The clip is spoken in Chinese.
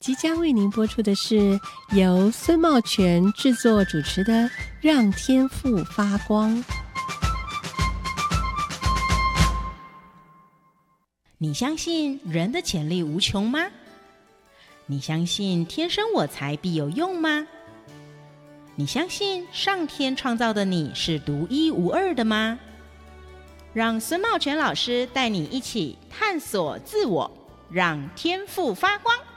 即将为您播出的是由孙茂全制作主持的《让天赋发光》。 你相信人的潜力无穷吗？你相信天生我材必有用吗？你相信上天创造的你是独一无二的吗？让孙茂全老师带你一起探索自我，让天赋发光。